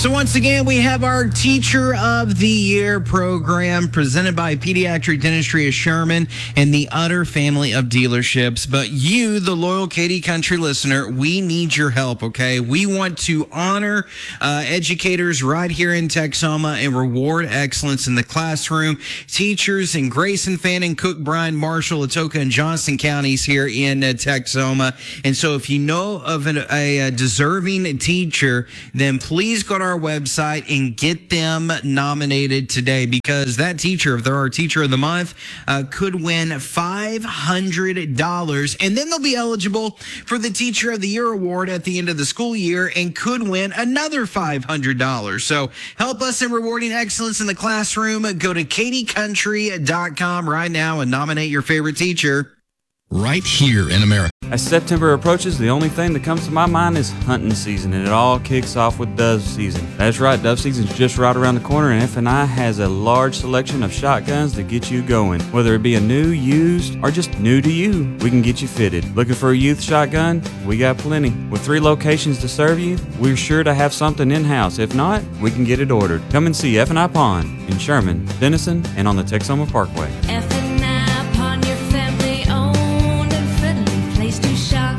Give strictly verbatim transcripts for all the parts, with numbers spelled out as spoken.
So once again, we have our Teacher of the Year program presented by Pediatric Dentistry of Sherman and the Utter family of dealerships. But you, the loyal Katy Country listener, we need your help, okay? We want to honor uh, educators right here in Texoma and reward excellence in the classroom. Teachers in Grayson, Fannin, Cook, Bryan, Marshall, Atoka, and Johnston counties here in uh, Texoma. And so if you know of an, a, a deserving teacher, then please go to our website and get them nominated today, because that teacher, if they're our Teacher of the Month, uh, could win five hundred dollars, and then they'll be eligible for the Teacher of the Year award at the end of the school year and could win another five hundred dollars. So help us in rewarding excellence in the classroom. Go to katy country dot com right now and nominate your favorite teacher. Right here in America. As September approaches, the only thing that comes to my mind is hunting season, and it all kicks off with dove season. That's right, dove season's just right around the corner, and F and I has a large selection of shotguns to get you going. Whether it be a new, used, or just new to you, we can get you fitted. Looking for a youth shotgun? We got plenty. With three locations to serve you, we're sure to have something in-house. If not, we can get it ordered. Come and see F and I Pawn in Sherman, Denison, and on the Texoma Parkway. F and I Pawn, your family-owned and friendly place to shop.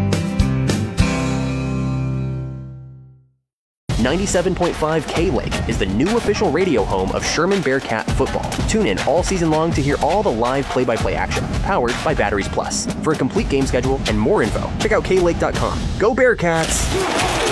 ninety-seven point five K-Lake is the new official radio home of Sherman Bearcat football. Tune in all season long to hear all the live play-by-play action, powered by Batteries Plus. For a complete game schedule and more info, check out K lake dot com. Go Bearcats!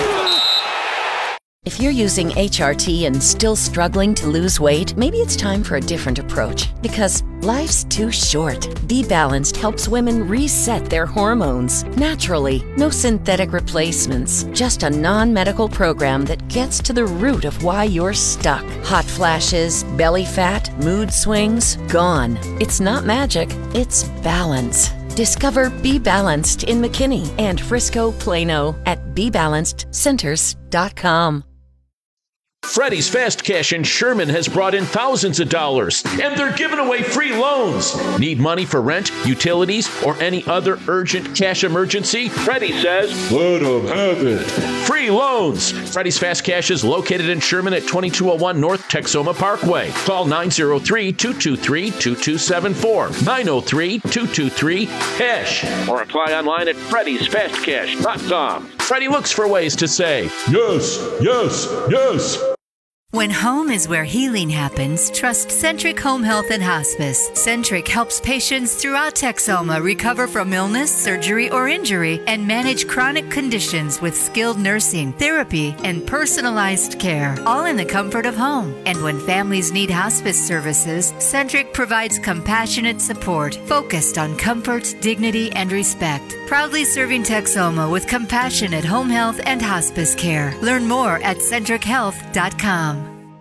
If you're using H R T and still struggling to lose weight, maybe it's time for a different approach, because life's too short. Be Balanced helps women reset their hormones naturally. No synthetic replacements, just a non-medical program that gets to the root of why you're stuck. Hot flashes, belly fat, mood swings, gone. It's not magic, it's balance. Discover Be Balanced in McKinney and Frisco, Plano at be balanced centers dot com. Freddy's Fast Cash in Sherman has brought in thousands of dollars, and they're giving away free loans. Need money for rent, utilities, or any other urgent cash emergency? Freddy says, let them have it. Free loans. Freddy's Fast Cash is located in Sherman at twenty-two oh one North Texoma Parkway. Call nine oh three, two two three, two two seven four, nine oh three, two two three, cash, or apply online at freddys fast cash dot com. Freddy looks for ways to say, yes, yes, yes. When home is where healing happens, trust Centric Home Health and Hospice. Centric helps patients throughout Texoma recover from illness, surgery, or injury and manage chronic conditions with skilled nursing, therapy, and personalized care, all in the comfort of home. And when families need hospice services, Centric provides compassionate support focused on comfort, dignity, and respect. Proudly serving Texoma with compassionate home health and hospice care. Learn more at centric health dot com.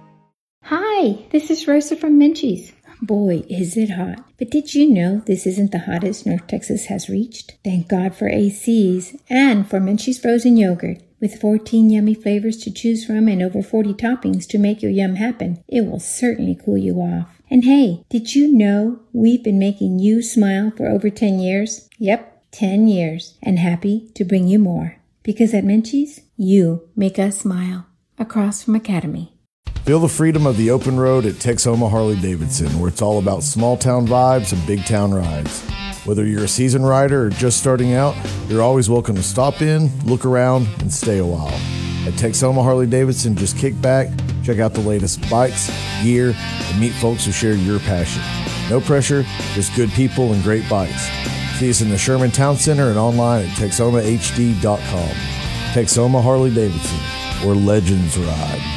Hi, this is Rosa from Menchie's. Boy, is it hot. But did you know this isn't the hottest North Texas has reached? Thank God for A Cs and for Menchie's frozen yogurt. With fourteen yummy flavors to choose from and over forty toppings to make your yum happen, it will certainly cool you off. And hey, did you know we've been making you smile for over ten years? Yep, ten years. And happy to bring you more. Because at Menchie's, you make us smile. Across from Academy. Feel the freedom of the open road at Texoma Harley-Davidson, where it's all about small town vibes and big town rides. Whether you're a seasoned rider or just starting out, you're always welcome to stop in, look around, and stay a while. At Texoma Harley-Davidson, just kick back, check out the latest bikes, gear, and meet folks who share your passion. No pressure, just good people and great bikes. See us in the Sherman Town Center and online at texoma h d dot com. Texoma Harley-Davidson, where legends ride.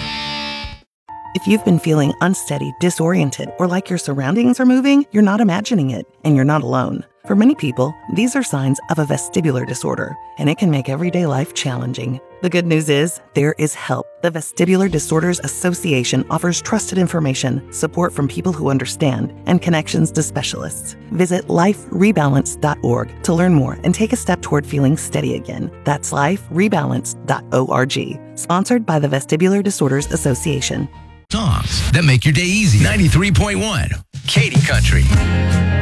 If you've been feeling unsteady, disoriented, or like your surroundings are moving, you're not imagining it, and you're not alone. For many people, these are signs of a vestibular disorder, and it can make everyday life challenging. The good news is, there is help. The Vestibular Disorders Association offers trusted information, support from people who understand, and connections to specialists. Visit life rebalance dot org to learn more and take a step toward feeling steady again. That's life rebalance dot org. Sponsored by the Vestibular Disorders Association. Songs that make your day easy. ninety-three point one Katy Country.